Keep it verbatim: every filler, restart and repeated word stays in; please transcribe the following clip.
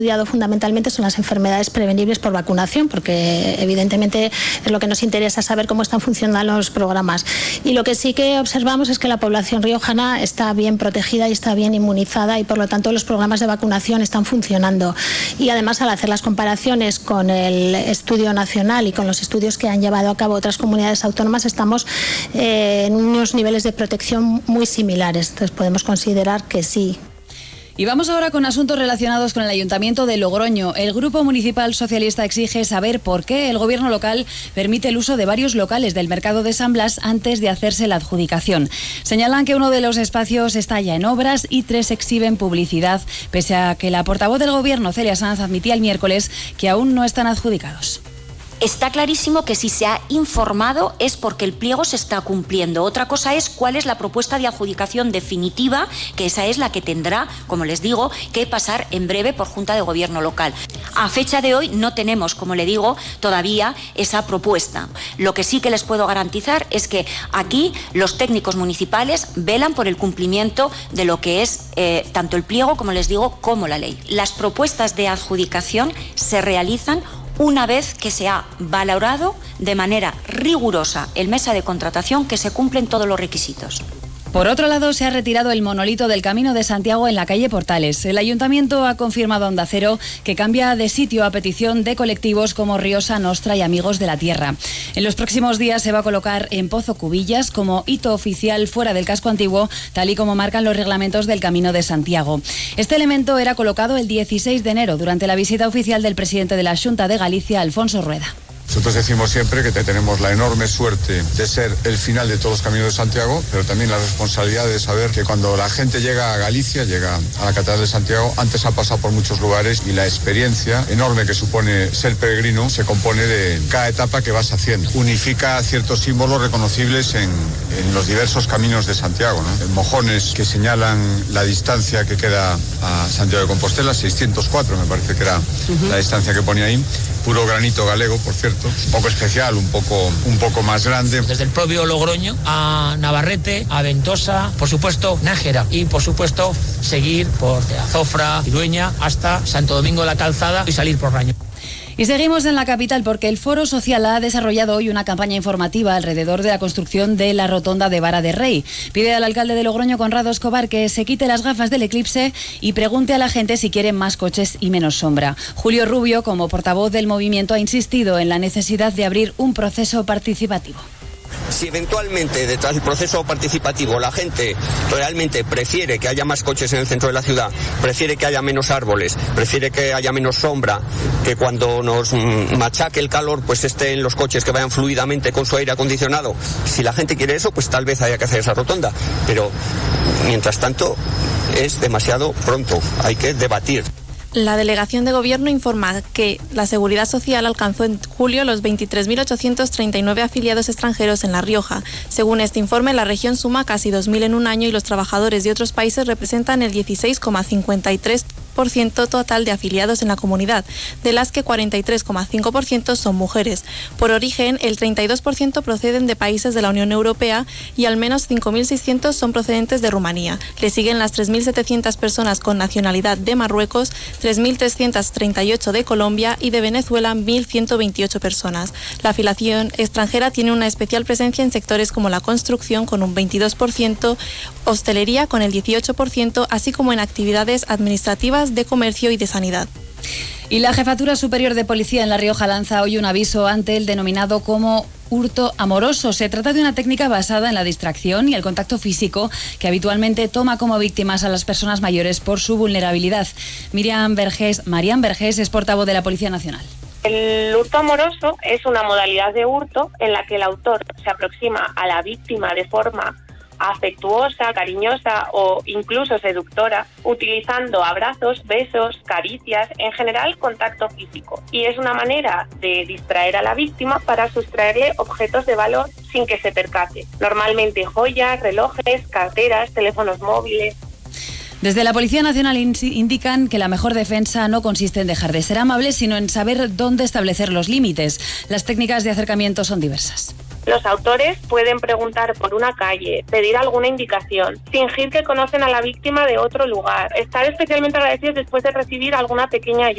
estudiado fundamentalmente son las enfermedades prevenibles por vacunación, porque evidentemente es lo que nos interesa saber cómo están funcionando los programas. Y lo que sí que observamos es que la población riojana está bien protegida y está bien inmunizada y por lo tanto los programas de vacunación están funcionando. Y además, al hacer las comparaciones con el estudio nacional y con los estudios que han llevado a cabo otras comunidades autónomas, estamos eh, en unos niveles de protección muy similares. Entonces podemos considerar que sí. Y vamos ahora con asuntos relacionados con el Ayuntamiento de Logroño. El Grupo Municipal Socialista exige saber por qué el Gobierno local permite el uso de varios locales del mercado de San Blas antes de hacerse la adjudicación. Señalan que uno de los espacios está ya en obras y tres exhiben publicidad, pese a que la portavoz del Gobierno, Celia Sanz, admitía el miércoles que aún no están adjudicados. Está clarísimo que si se ha informado es porque el pliego se está cumpliendo. Otra cosa es cuál es la propuesta de adjudicación definitiva, que esa es la que tendrá, como les digo, que pasar en breve por Junta de Gobierno local. A fecha de hoy no tenemos, como le digo, todavía esa propuesta. Lo que sí que les puedo garantizar es que aquí los técnicos municipales velan por el cumplimiento de lo que es eh, tanto el pliego, como les digo, como la ley. Las propuestas de adjudicación se realizan una vez que se ha valorado de manera rigurosa en mesa de contratación que se cumplen todos los requisitos. Por otro lado, se ha retirado el monolito del Camino de Santiago en la calle Portales. El Ayuntamiento ha confirmado a Onda Cero que cambia de sitio a petición de colectivos como Riosa Nostra y Amigos de la Tierra. En los próximos días se va a colocar en Pozo Cubillas como hito oficial fuera del casco antiguo, tal y como marcan los reglamentos del Camino de Santiago. Este elemento era colocado el dieciséis de enero durante la visita oficial del presidente de la Xunta de Galicia, Alfonso Rueda. Nosotros decimos siempre que tenemos la enorme suerte de ser el final de todos los caminos de Santiago, pero también la responsabilidad de saber que cuando la gente llega a Galicia, llega a la Catedral de Santiago, antes ha pasado por muchos lugares y la experiencia enorme que supone ser peregrino se compone de cada etapa que vas haciendo. Unifica ciertos símbolos reconocibles en, en los diversos caminos de Santiago, ¿no? Mojones que señalan la distancia que queda a Santiago de Compostela, seiscientos cuatro me parece que era uh-huh. la distancia que ponía ahí. Puro granito galego, por cierto, un poco especial, un poco, un poco más grande. Desde el propio Logroño a Navarrete, a Ventosa, por supuesto Nájera y por supuesto seguir por Azofra, Irueña hasta Santo Domingo de la Calzada y salir por Raño. Y seguimos en la capital porque el Foro Social ha desarrollado hoy una campaña informativa alrededor de la construcción de la rotonda de Vara de Rey. Pide al alcalde de Logroño, Conrado Escobar, que se quite las gafas del eclipse y pregunte a la gente si quieren más coches y menos sombra. Julio Rubio, como portavoz del movimiento, ha insistido en la necesidad de abrir un proceso participativo. Si eventualmente detrás del proceso participativo la gente realmente prefiere que haya más coches en el centro de la ciudad, prefiere que haya menos árboles, prefiere que haya menos sombra, que cuando nos machaque el calor pues estén los coches que vayan fluidamente con su aire acondicionado, si la gente quiere eso pues tal vez haya que hacer esa rotonda, pero mientras tanto es demasiado pronto, hay que debatir. La Delegación de Gobierno informa que la Seguridad Social alcanzó en julio los veintitrés mil ochocientos treinta y nueve afiliados extranjeros en La Rioja. Según este informe, la región suma casi dos mil en un año y los trabajadores de otros países representan el dieciséis coma cincuenta y tres por ciento total de afiliados en la comunidad, de las que cuarenta y tres coma cinco por ciento son mujeres. Por origen, el treinta y dos por ciento proceden de países de la Unión Europea y al menos cinco mil seiscientos son procedentes de Rumanía. Le siguen las tres mil setecientas personas con nacionalidad de Marruecos, tres mil trescientos treinta y ocho de Colombia y de Venezuela mil ciento veintiocho personas. La afiliación extranjera tiene una especial presencia en sectores como la construcción con un veintidós por ciento, hostelería con el dieciocho por ciento, así como en actividades administrativas, de comercio y de sanidad. Y la Jefatura Superior de Policía en La Rioja lanza hoy un aviso ante el denominado como hurto amoroso. Se trata de una técnica basada en la distracción y el contacto físico que habitualmente toma como víctimas a las personas mayores por su vulnerabilidad. Miriam Vergés, Marian Vergés es portavoz de la Policía Nacional. El hurto amoroso es una modalidad de hurto en la que el autor se aproxima a la víctima de forma afectuosa, cariñosa o incluso seductora, utilizando abrazos, besos, caricias, en general contacto físico. Y es una manera de distraer a la víctima para sustraerle objetos de valor sin que se percate. Normalmente joyas, relojes, carteras, teléfonos móviles. Desde la Policía Nacional indican que la mejor defensa no consiste en dejar de ser amable, sino en saber dónde establecer los límites. Las técnicas de acercamiento son diversas. Los autores pueden preguntar por una calle, pedir alguna indicación, fingir que conocen a la víctima de otro lugar, estar especialmente agradecidos después de recibir alguna pequeña ayuda.